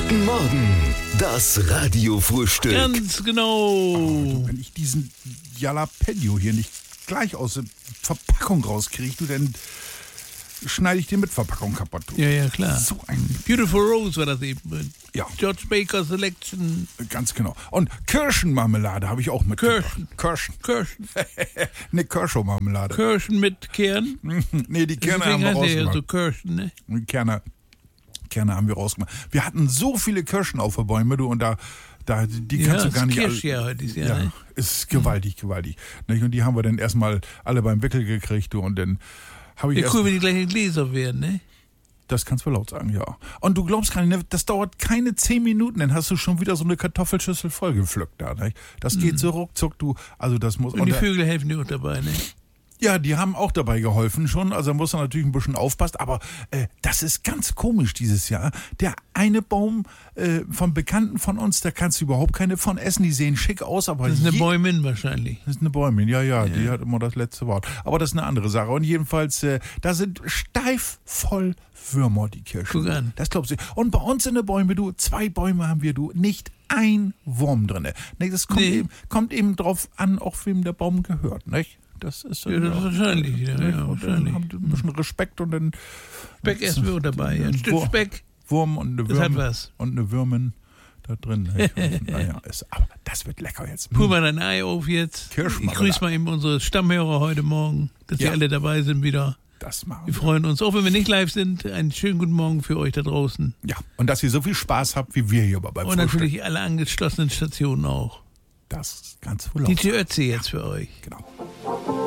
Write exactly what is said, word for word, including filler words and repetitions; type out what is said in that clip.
Guten Morgen, das Radiofrühstück. Ganz genau. Oh, wenn ich diesen Jalapeno hier nicht gleich aus der Verpackung rauskriege, du, dann schneide ich den mit Verpackung kaputt. Du. Ja, ja, klar. So ein... Beautiful Rose war das eben. Ja. George Baker Selection. Ganz genau. Und Kirschenmarmelade habe ich auch mit. Kirschen. Kirschen. Kirschen. Eine Kirschow-Marmelade. Kirschen mit Kern. Nee, die Kerne haben Deswegen wir heißt der ja rausgemacht. so Kirschen, ne? Die Kerne, Kerne haben wir rausgemacht. Wir hatten so viele Kirschen auf den Bäumen, du, und da, da die Ja, kannst du gar ist nicht alle... Kirschjahr heute ist ja, Ja, ne? ist gewaltig, gewaltig. Nicht? Und die haben wir dann erstmal alle beim Wickel gekriegt, du, und dann habe ich Ja, erst... cool, wenn die gleich in Gläser werden, ne? Das kannst du laut sagen, ja. Und du glaubst gar nicht, ne, das dauert keine zehn Minuten, dann hast du schon wieder so eine Kartoffelschüssel voll gepflückt da. Nicht? Das geht so ruckzuck, du. Also das muss. Und die und, Vögel helfen dir auch dabei, ne? ja, die haben auch dabei geholfen schon. Also da muss man natürlich ein bisschen aufpassen. Aber äh, das ist ganz komisch dieses Jahr. Der eine Baum äh, von Bekannten von uns, da kannst du überhaupt keine von essen. Die sehen schick aus, aber Das ist eine je- Bäumin wahrscheinlich. Das ist eine Bäumin, ja, ja, die hat immer das letzte Wort. Aber das ist eine andere Sache. Und jedenfalls, äh, da sind steif voll Würmer, die Kirschen. Guck an. Das glaubst du. Und bei uns in den Bäumen, du, zwei Bäume haben wir, du, nicht ein Wurm drin. Nee, das kommt, Nee. Eben, kommt eben drauf an, auch wem der Baum gehört, nicht? Das ist Ja, das ist wahrscheinlich, ja, nicht? ja, Und dann wahrscheinlich. haben die ein bisschen Respekt und dann Speck essen wir auch dabei, ja. Ein Stück Wurm. Speck. Wurm und eine Das hat Würm was. und eine Würmin da drin. Nicht? Und, naja, ist, aber das wird lecker jetzt. Pull mal dein Ei auf jetzt. Ich Kirschmarmelade. grüße mal eben unsere Stammhörer heute Morgen, dass Ja. die alle dabei sind wieder. Das machen Wir wir. freuen uns, auch wenn wir nicht live sind. Einen schönen guten Morgen für euch da draußen. Ja, und dass ihr so viel Spaß habt, wie wir hier beim Und Frühstück. natürlich alle angeschlossenen Stationen auch. Das kannst du laut D J Ötzi jetzt für euch. Genau.